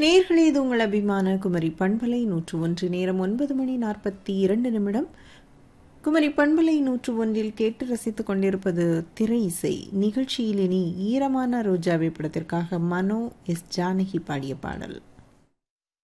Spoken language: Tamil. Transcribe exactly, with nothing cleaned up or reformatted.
நேயர்களே, இது உங்கள் அபிமான குமரி பண்பலை நூற்று ஒன்று. நேரம் ஒன்பது மணி நாற்பத்தி இரண்டு நிமிடம். குமரி பண்பலை நூற்று ஒன்றில் கேட்டு ரசித்துக் கொண்டிருப்பது திரை இசை நிகழ்ச்சியில். இனி ஈரமான ரோஜாவை படத்திற்காக மனோ எஸ் ஜானகி பாடிய பாடல்.